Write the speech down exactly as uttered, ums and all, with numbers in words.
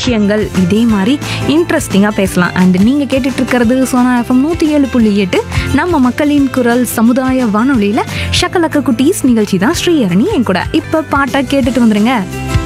விஷயங்கள் இதே மாதிரி இன்ட்ரெஸ்டிங்காக பேசலாம். அண்ட் நீங்கள் கேட்டுட்டு இருக்கிறது சோனா எஃப்எம் நூற்றி ஏழு புள்ளி எட்டு நம்ம மக்களின் குரல் சமுதாய வானொலியில் ஷக்கலக்க குட்டீஸ் நிகழ்ச்சி தான். ஸ்ரீஹரணி என் கூட இப்போ பாட்டை கேட்டுட்டு வந்துருங்க.